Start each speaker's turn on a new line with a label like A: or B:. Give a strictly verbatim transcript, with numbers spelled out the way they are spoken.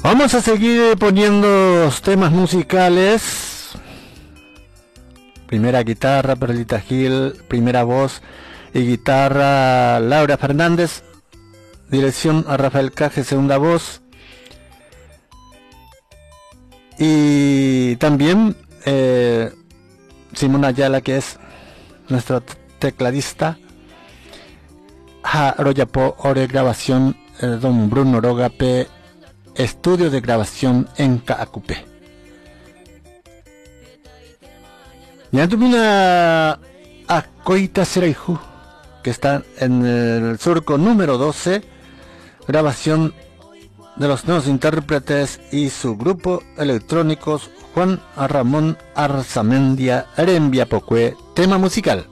A: Vamos a seguir poniendo temas musicales. Primera guitarra, Perlita Gil. Primera voz y guitarra, Laura Fernández. Dirección a Rafael Caje, segunda voz. Y también eh, Simón Ayala, que es nuestro tecladista. Ha Royapo Ore grabación, eh, don Bruno Rogape, estudio de grabación en Caacupé. Ya tuvimos a Coita Seraijú, que está en el surco número doce, grabación de los nuevos intérpretes y su grupo electrónicos Juan Ramón Arzamendia Arembia Pocue, tema musical.